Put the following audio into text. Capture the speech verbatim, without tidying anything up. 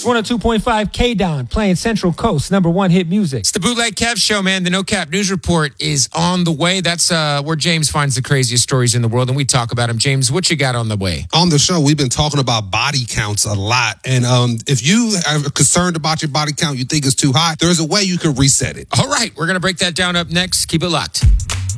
one oh two point five K-Don, playing Central Coast, number one hit music. It's the Bootleg Kev Show, man. The No Cap News Report is on the way. That's uh, where James finds the craziest stories in the world, and we talk about them. James, what you got on the way? On the show, we've been talking about body counts a lot. And um, if you are concerned about your body count, you think it's too high, there's a way you can reset it. All right, we're going to break that down up next. Keep it locked.